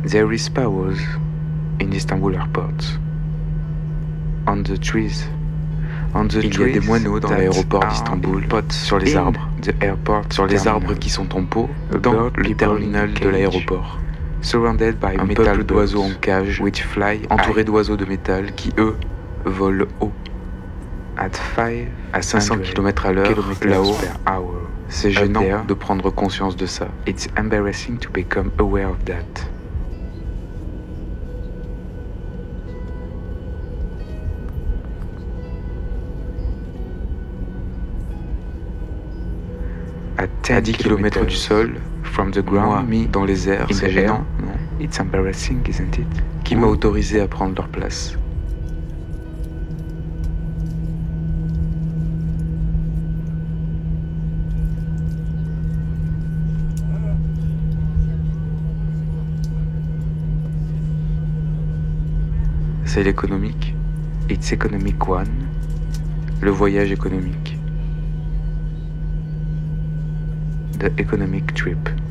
There is powers in Istanbul airport. On the trees. Il y a des moineaux dans l'aéroport d'Istanbul, sur les arbres, sur les arbres qui sont en pot, dans le terminal de l'aéroport. Un peuple d'oiseaux en cage, entouré d'oiseaux de métal qui, eux, volent haut. À 500 km à l'heure, là-haut, c'est gênant de prendre conscience de ça. It's embarrassing to become aware of that. À 10 km du sol, from the ground, mis dans les airs, c'est gênant, non? It's embarrassing, isn't it? Qui m'a autorisé à prendre leur place? C'est l'économique. It's economic one. Le voyage économique. The economic trip.